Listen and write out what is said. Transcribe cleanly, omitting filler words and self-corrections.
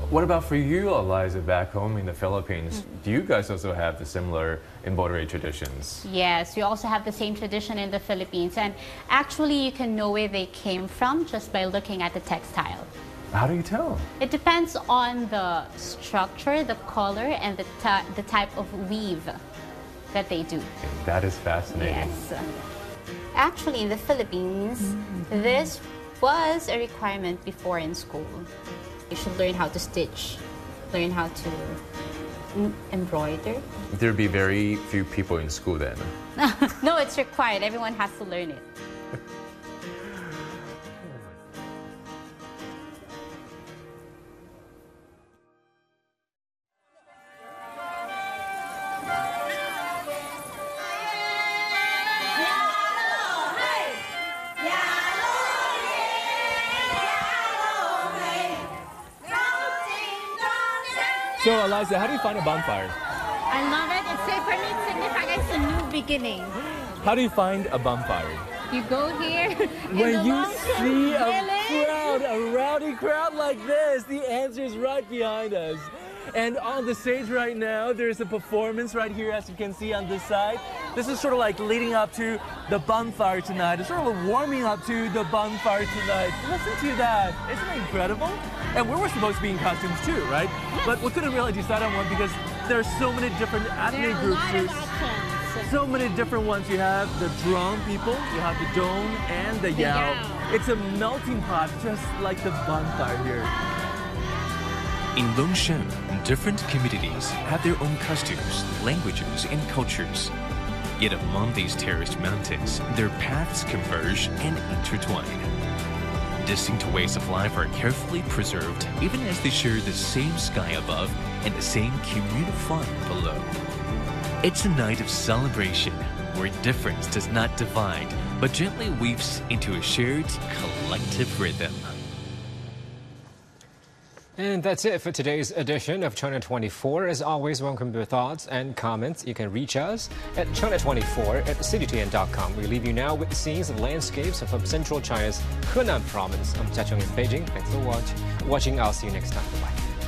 What about for you, Eliza, back home in the Philippines? Do you guys also have the similar embroidery traditions? Yes, we also have the same tradition in the Philippines. And actually, you can know where they came from just by looking at the textile. How do you tell? It depends on the structure, the color, and the type of weave that they do. That is fascinating. Yes. Actually, in the Philippines, this was a requirement before in school. You should learn how to stitch, learn how to embroider. There'd be very few people in school then. No, it's required. Everyone has to learn it. So, Eliza, how do you find a bonfire? I love it. For me, it signifies a new beginning. How do you find a bonfire? You go here. When you see a rowdy crowd like this, the answer is right behind us. And on the stage right now, there's a performance right here, as you can see on this side. This is sort of like leading up to the bonfire tonight. It's sort of warming up to the bonfire tonight. Listen to that. Isn't it incredible? And we were supposed to be in costumes too, right? Yes. But we couldn't really decide on one because there are so many different ethnic groups. So many different ones. You have the drum people, you have the dome, and the yao. It's a melting pot, just like the bonfire here. In Longshan, different communities have their own costumes, languages, and cultures. Yet among these terraced mountains, their paths converge and intertwine. Distinct ways of life are carefully preserved, even as they share the same sky above and the same communal fun below. It's a night of celebration, where difference does not divide, but gently weaves into a shared, collective rhythm. And that's it for today's edition of China 24. As always, welcome your thoughts and comments. You can reach us at China24@citytn.com. We leave you now with scenes and landscapes from central China's Henan province. I'm Jia Cheng in Beijing. Thanks for watching. I'll see you next time. Bye-bye.